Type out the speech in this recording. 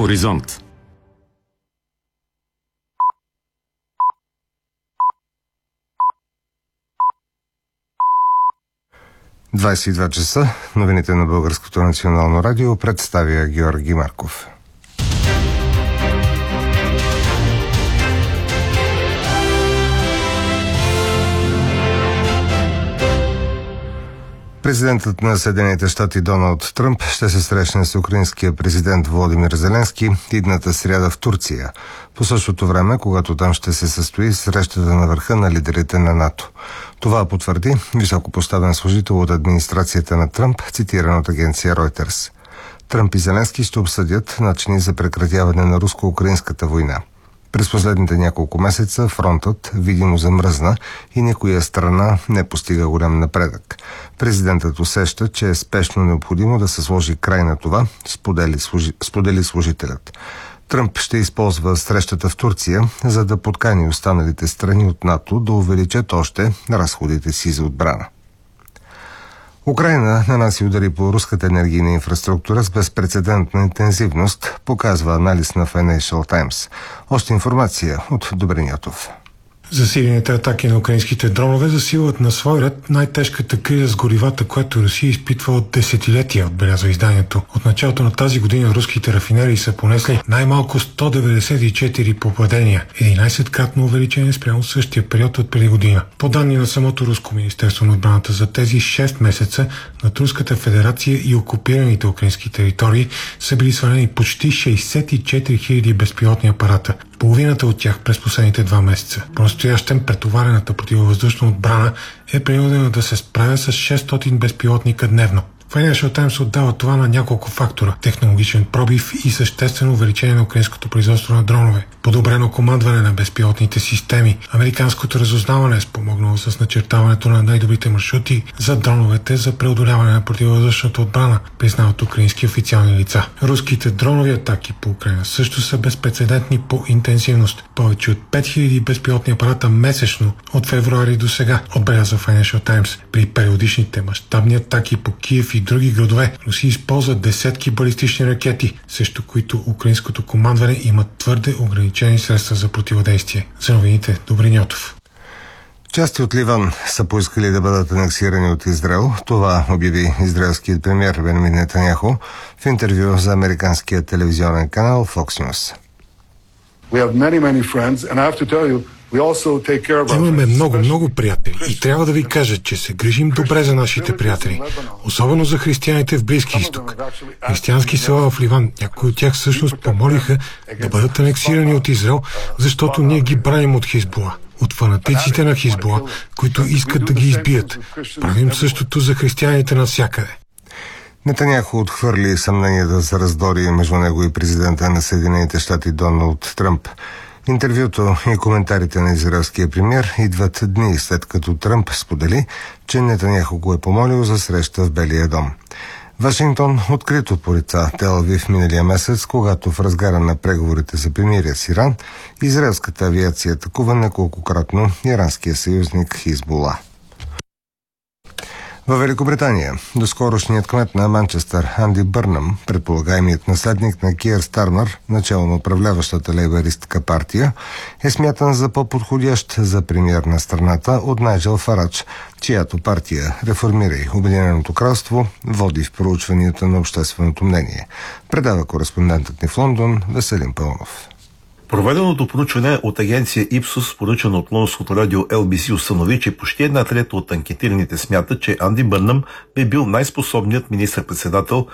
Хоризонт. – 22 часа. Новините на Българското национално радио представя Георги Марков. Президентът на Съединените щати Доналд Тръмп ще се срещне с украинския президент Володимир Зеленски идната сряда в Турция, по същото време, когато там ще се състои срещата на върха на лидерите на НАТО. Това потвърди високопоставен служител от администрацията на Тръмп, цитиран от агенция Reuters. Тръмп и Зеленски ще обсъдят начини за прекратяване на руско-украинската война. През последните няколко месеца фронтът видимо замръзна и никоя страна не постига голям напредък. Президентът усеща, че е спешно необходимо да се сложи край на това, сподели служителят. Тръмп ще използва срещата в Турция, за да подкани останалите страни от НАТО да увеличат още разходите си за отбрана. Украйна нанася удари по руската енергийна инфраструктура с безпрецедентна интензивност, показва анализ на Financial Times. Още информация от Добрин Ятов. Засилените атаки на украинските дронове засилват на свой ред най-тежката криза с горивата, която Русия изпитва от десетилетия, отбелязва изданието. От началото на тази година руските рафинерии са понесли най-малко 194 попадения, 11-кратно увеличение спрямо същия период от преди година. По данни на самото Руско министерство на отбраната, за тези 6 месеца над Руската федерация и окупираните украински територии са били свалени почти 64 000 безпилотни апарата. Половината от тях през последните 2 месеца. По-настоящем претоварената противовъздушна отбрана е принудена да се справя с 600 безпилотника дневно. Financial Times отдава това на няколко фактора: технологичен пробив и съществено увеличение на украинското производство на дронове, подобрено командване на безпилотните системи. Американското разузнаване е спомогнало с начертаването на най-добрите маршрути за дроновете за преодоляване на противовъздушната отбрана, признават украински официални лица. Руските дронови атаки по Украйна също са безпрецедентни по интензивност. Повече от 5000 безпилотни апарата месечно от февруари до сега, отбелязва Financial Times. При периодичните мащабни атаки по Киев и други градове Русия използва десетки балистични ракети, срещу които украинското командване има твърде ограничени средства за противодействие. За новините, Добрин Ятов. Части от Ливан са поискали да бъдат анексирани от Израел. Това обяви израелският премиер Бенямин Нетаняху в интервю за американския телевизионен канал Fox News. Имаме много приятели и трябва да ви кажа, че се грижим добре за нашите приятели, особено за християните в Близки изток. Християнски села в Ливан, някои от тях всъщност помолиха да бъдат анексирани от Израел, защото ние ги браним от Хизбула, от фанатиците на Хизбула, които искат да ги избият. Правим същото за християните навсякъде. Нетаняху отхвърли съмненията за раздори между него и президента на Съединените щати Доналд Тръмп. Интервюто и коментарите на израелския премиер идват дни след като Тръмп сподели, че Нетаняху го е помолил за среща в Белия дом. Вашингтон открито порица Тел Авив миналия месец, когато в разгара на преговорите за примирие с Иран, израелската авиация атакува неколкократно иранския съюзник Хизбула. Във Великобритания доскорошният кмет на Манчестър Анди Бърнъм, предполагаемият наследник на Киър Стармър, начало на управляващата лейбъристка партия, е смятан за по-подходящ за премиер на страната от Найджел Фарадж, чиято партия Реформирай Обединеното кралство води в проучванията на общественото мнение. Предава кореспондентът ни в Лондон Веселин Пълнов. Проведеното проучване от агенция Ipsos, поръчано от лондонското радио LBC, установи, че почти 1/3 от анкетираните смятат, че Анди Бърнъм би бил най-способният министър-председател